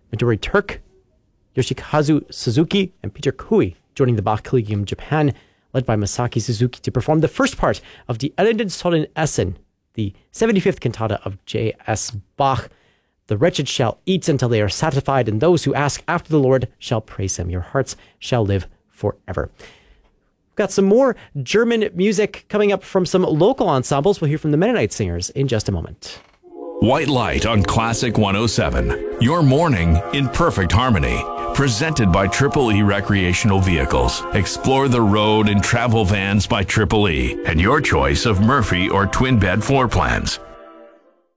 Midori Turk, Yoshikazu Suzuki, and Peter Kui joining the Bach Collegium Japan, led by Masaki Suzuki, to perform the first part of the Elendenssollen Essen, the 75th cantata of J.S. Bach. The wretched shall eat until they are satisfied, and those who ask after the Lord shall praise him. Your hearts shall live forever. We've got some more German music coming up from some local ensembles. We'll hear from the Mennonite Singers in just a moment. White Light on Classic 107. Your morning in perfect harmony. Presented by Triple E Recreational Vehicles. Explore the road in travel vans by Triple E and your choice of Murphy or twin bed floor plans.